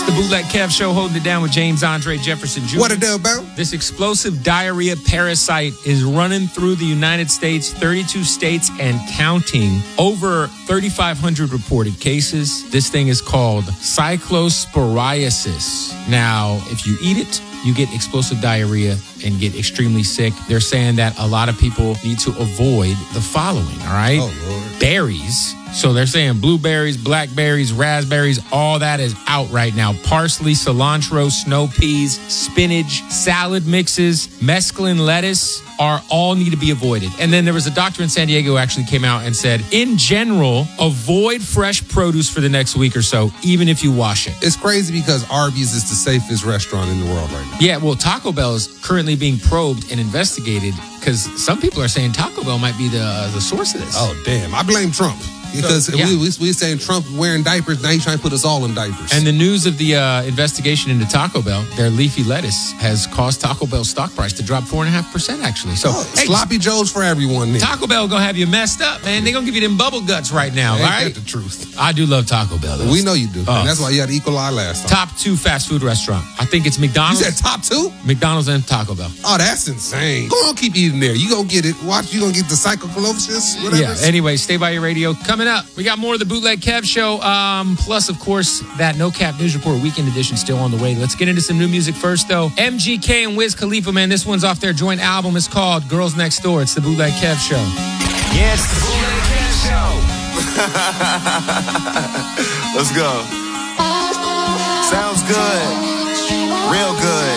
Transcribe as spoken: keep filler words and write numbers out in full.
the Bootleg Kev Show, holding it down with James Andre Jefferson Junior What it do, bro? This explosive diarrhea parasite is running through the United States, thirty-two states and counting. Over thirty-five hundred reported cases. This thing is called cyclosporiasis. Now, if you eat it, you get explosive diarrhea and get extremely sick. They're saying that a lot of people need to avoid the following, all right? Oh, Lord. Berries. So they're saying blueberries, blackberries, raspberries, all that is out right now. Parsley, cilantro, snow peas, spinach, salad mixes, mesclun lettuce are all need to be avoided. And then there was a doctor in San Diego who actually came out and said, in general, avoid fresh produce for the next week or so, even if you wash it. It's crazy because Arby's is the safest restaurant in the world right now. Yeah, well, Taco Bell is currently being probed and investigated because some people are saying Taco Bell might be the, the source of this. Oh, damn. I blame Trump. Because So, yeah. we, we, we saying Trump wearing diapers, now he's trying to put us all in diapers. And the news of the uh, investigation into Taco Bell, their leafy lettuce has caused Taco Bell's stock price to drop four point five percent, actually. So, oh, hey, sloppy joes for everyone then. Taco Bell gonna have you messed up, man. They're gonna give you them bubble guts right now, Ain't all right? that the truth? I do love Taco Bell, though. We know you do. Oh. And that's why you had E. coli last time. Top two fast food restaurant. I think it's McDonald's. You said top two? McDonald's and Taco Bell. Oh, that's insane. Go on, keep eating there. You gonna get it. Watch, you gonna get the cyclocolopsis, whatever. Yeah, anyway, stay by your radio. Coming up, we got more of the Bootleg Kev Show. Um, plus, of course, that No Cap News Report Weekend Edition still on the way. Let's get into some new music first, though. M G K and Wiz Khalifa, man. This one's off their joint album. It's called Girls Next Door. It's the Bootleg Kev Show. Yeah, it's the Bootleg Kev Show. Let's go. Sounds good. Real good.